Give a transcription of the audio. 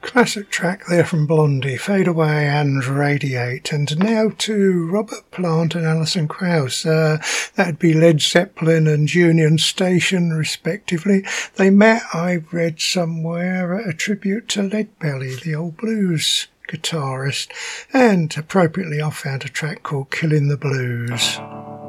Classic track there from Blondie, Fade Away and Radiate. And now to Robert Plant and Alison Krauss. That'd be Led Zeppelin and Union Station, respectively. They met, I read somewhere, at a tribute to Leadbelly, the old blues guitarist. And appropriately, I found a track called Killing the Blues.